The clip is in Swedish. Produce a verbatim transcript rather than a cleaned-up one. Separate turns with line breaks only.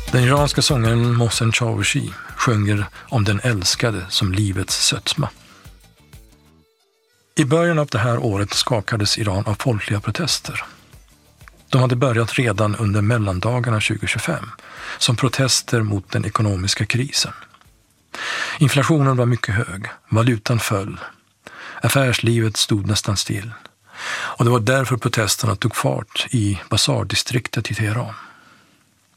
Den iranska sångaren Mohsen Chavushy sjunger om den älskade som livets sötma. I början av det här året skakades Iran av folkliga protester. De hade börjat redan under mellandagarna tjugo tjugofem som protester mot den ekonomiska krisen. Inflationen var mycket hög, valutan föll, affärslivet stod nästan still och det var därför protesterna tog fart i Bazar-distriktet i Teheran.